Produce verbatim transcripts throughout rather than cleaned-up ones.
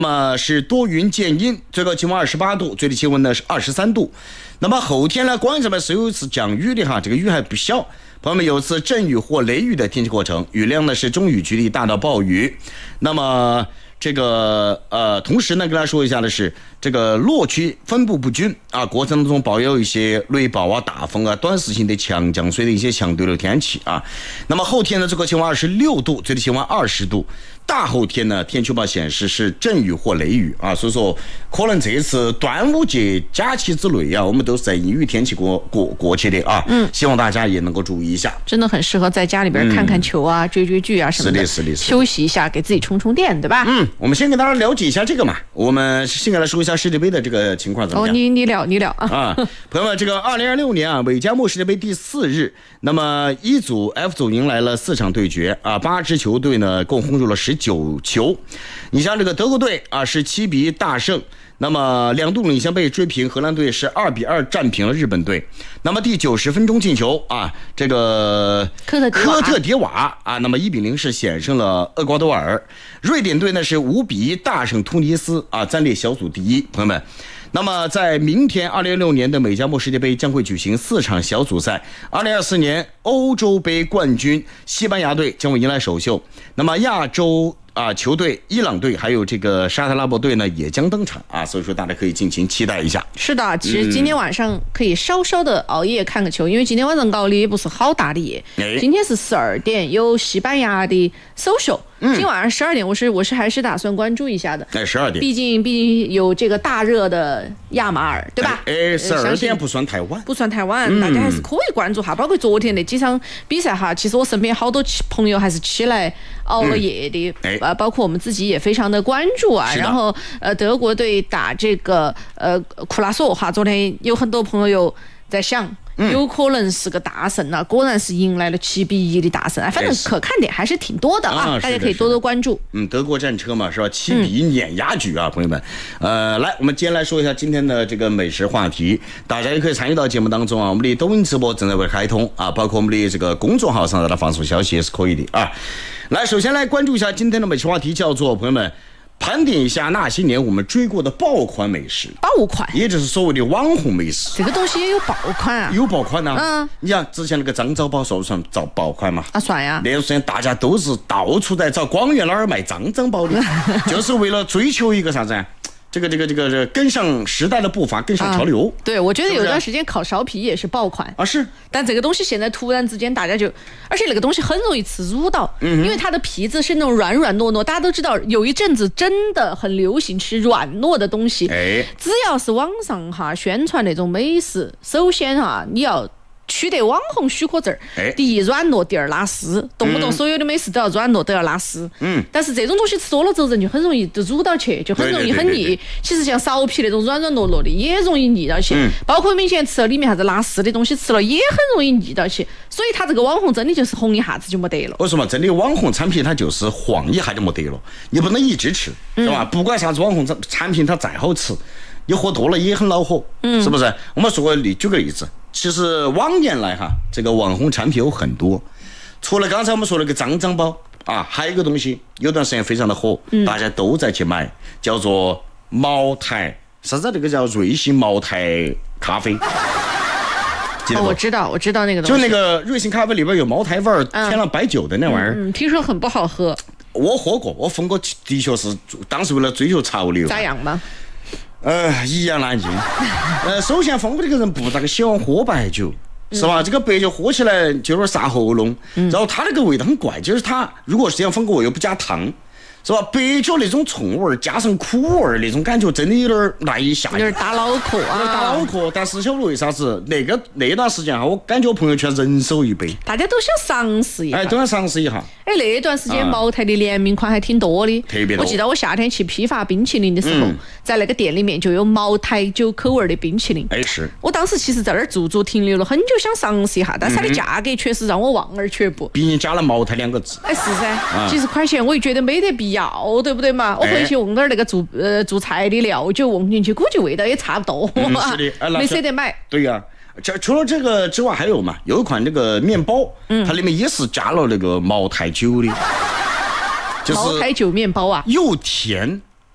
那么是多云见阴，最高气温二十八度，最低气温呢是二十三度。那么后天呢，广义这边是有一次降雨的哈，这个雨还不小，朋友们有次阵雨或雷雨的天气过程，雨量呢是中雨局地大到暴雨。那么这个呃，同时呢，跟大家说一下的是，这个落区分布不均啊，过程当中保有一些雷暴啊、大风啊、短时性的强降水的一些强对流天气啊。那么后天呢，最高气温二十六度，最低气温二十度。大后天呢，天气预报显示是阵雨或雷雨啊，所以说可能这次端午节假期之内啊，我们都是在阴雨天气过过过去的啊。嗯，希望大家也能够注意一下， 真的很适合在家里边看看球啊、嗯、追追剧啊什么的， 是的，是的， 休息一下，给自己充充电，对吧？ 嗯，我们先给大家了解一下这个嘛，我们先给大家说一下世界杯的这个情况怎么样？ 哦，你你聊你聊啊！ 啊，朋友们，这个二零二六年啊，美加墨世界杯第四日，那么一组 F 组迎来了四场对决啊，八支球队呢共轰入了十九球。你像这个德国队啊是七比一大胜，那么两度领先被追平，荷兰队是二比二战平了日本队。那么第九十分钟进球啊，这个科特迪瓦科特迪瓦啊，那么一比零是险胜了厄瓜多尔。瑞典队呢是五比一大胜突尼斯啊，暂列小组第一。朋友们。那么在明天二零二六年的美加墨世界杯将会举行四场小组赛，二零二四年欧洲杯冠军西班牙队将会迎来首秀，那么亚洲啊球队伊朗队还有这个沙特阿拉伯队呢也将登场啊，所以说大家可以尽情期待一下。 是的，其实今天晚上可以稍稍的熬夜看个球，因为今天晚上熬的也不是好大的夜。今天是十二点有西班牙的首秀。嗯、今晚上十二点，我是我是还是打算关注一下的。 哎，十二点， 毕竟毕竟有这个大热的亚马尔，对吧？ 哎，十二点不算太晚， 不算太晚、嗯，大家还是可以关注哈。包括昨天那几场比赛哈，其实我身边好多朋友还是起来熬了夜的，嗯哎、包括我们自己也非常的关注啊。然后呃，德国队打这个呃库拉索哈，昨天有很多朋友有在想。有可能是个大胜啊，果然是迎来了七比一的大胜，反正可看点还是挺多的啊，大家可以多多关注。 嗯，德国战车嘛，是吧？七比一碾压局啊，朋友们。呃，来，我们今天来说一下今天的这个美食话题，大家也可以参与到节目当中啊。我们的抖音直播正在为开通啊，包括我们的这个公众号上的放送消息也是可以的啊。来，首先来关注一下今天的美食话题，叫做朋友们。盘点一下那些年我们追过的爆款美食， 爆款， 也就是所谓的网红美食。 这个东西也有爆款啊， 有爆款呐、啊。 嗯， 你像之前那个张枣煲算不算造爆款嘛？ 啊，算呀。 那段时间大家都是到处在找广元哪儿卖张枣煲的，就是为了追求一个啥子啊？这个这个这个这个跟上时代的步伐，跟上潮流。 啊、对，我觉得有段时间烤苕皮也是爆款啊，是。 但这个东西现在突然之间大家就，而且那个东西很容易吃入到，嗯、因为它的皮子是那种软软糯糯。大家都知道，有一阵子真的很流行吃软糯的东西。 哎， 只要是网上哈宣传那种美食，首先哈你要。取得网红许可证，第一软糯，第二拉丝，动不动所有的美食都要软糯，都要拉丝。嗯，但是这种东西吃多了之后，人就很容易就入到去，就很容易很腻。对对对对，其实像苕皮那种软软糯糯的，也容易腻到起。嗯，包括我们以前吃了里面啥子拉丝的东西，吃了也很容易腻到起。所以它这个网红真的就是红一下子就没得了。 为什么？真的网红产品它就是晃一下就没得了，你不能一直吃，是吧？嗯、不管啥子网红产品，它再好吃，你喝多了也很恼火，嗯，是不是？我们说个例，举个例子。其实往年来哈，这个网红产品有很多，除了刚才我们说那个张张包啊，还有一个东西，有段时间非常的火，嗯、大家都在去买，叫做茅台，啥子？这个叫瑞幸茅台咖啡。 哦，我知道，我知道那个东西，就那个瑞幸咖啡里边有茅台味儿，添了白酒的那玩意儿、 嗯嗯，听说很不好喝。 我喝过，我封过，的确是当时为了追求潮流。 咋样吗？ 呃，一言难尽。呃，首先峰哥这个人不咋个喜欢喝白酒，是吧？嗯、这个白酒喝起来就有点杀喉咙，嗯、然后它那个味道很怪，就是它如果是这样峰哥我又不加糖。是吧？白酒那种冲味加上苦味那种感觉，真的有点难以下咽， 有点打脑壳啊， 有点打脑壳。但是晓得为啥子？那个那段时间哈，我感觉我朋友圈人手一杯， 大家都想尝试一下， 哎，都想尝试一下。 哎，那段时间茅台的联名款还挺多的， 特别多。 我记得我夏天去批发冰淇淋的时候，嗯、在那个店里面就有茅台酒口味的冰淇淋。 哎，是。 我当时其实在那儿驻足停留了很久，想尝试一下，但是它的价格确实让我望而却步。 毕竟加了茅台两个字。 哎，是噻，啊、几十块钱，我也觉得没得必要，对不对？嘛，我回去用点那个做呃做菜的料酒瓮进去，估计味道也差不多。 嗯、是的，哎、 没舍得买。 对呀、啊，这除了这个之外还有嘛，有一款这个面包，嗯，它里面也是加了那个茅台酒的，就是茅台酒面包啊， 又甜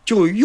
就